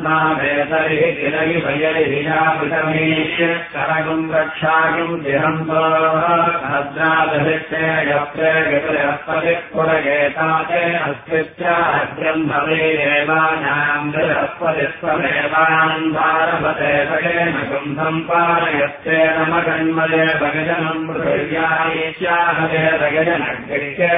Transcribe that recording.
तस्मादेतरिः किलगि भयरिहिजापितमीश्य करगुम् रक्षागुम् जिहन्तो भद्रादभित्ते यप्ते गतिरस्पतिः पुरगेताते अस्तित्या अग्रम् भवेदेवानाम् बृहस्पतिस्वमेवान् भारभते भगेन कुम्भम् पारयस्तेन मगन्मले भगजनम् पृथिव्यायिष्याहते भगजनग्रिके